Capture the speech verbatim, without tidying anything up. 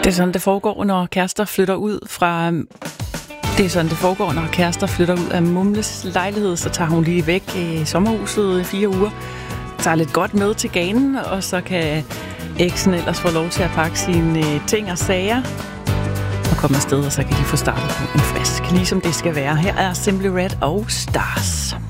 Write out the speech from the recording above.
Det er sådan, det foregår, når kærester flytter ud fra... Det er sådan, det foregår, når kærester flytter ud af Mumles lejlighed. Så tager hun lige væk i sommerhuset i fire uger. Tager lidt godt med til ganen, og så kan eksen ellers få lov til at pakke sine ting og sager og komme afsted, og så kan de få startet på en frisk, ligesom det skal være. Her er Simply Red og Stars.